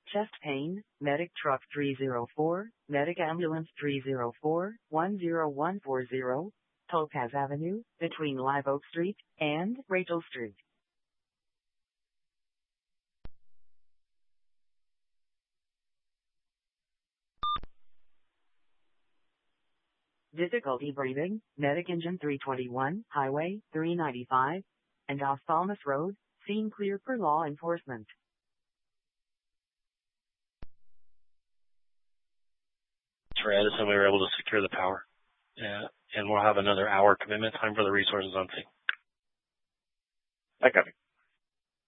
chest pain, medic truck 304, medic ambulance 304, 10140, Topaz Avenue, between Live Oak Street and Rachel Street. Difficulty breathing, medic engine 321, highway 395, and Ophthalmus Road, scene clear for law enforcement. For Edison, we were able to secure the power. And we'll have another hour commitment time for the resources on scene. I got it.